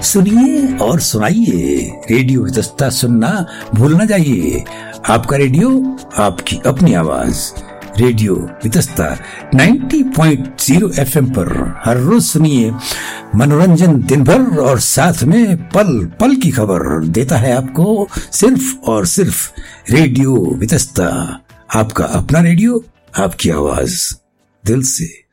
सुनिए और सुनाइए। रेडियो वितस्ता सुनना भूल न जाइए। आपका रेडियो, आपकी अपनी आवाज। रेडियो वितस्ता 90.0 FM पर हर रोज सुनिए। मनोरंजन दिन भर और साथ में पल पल की खबर देता है आपको सिर्फ और सिर्फ रेडियो वितस्ता। आपका अपना रेडियो, आपकी आवाज, दिल से।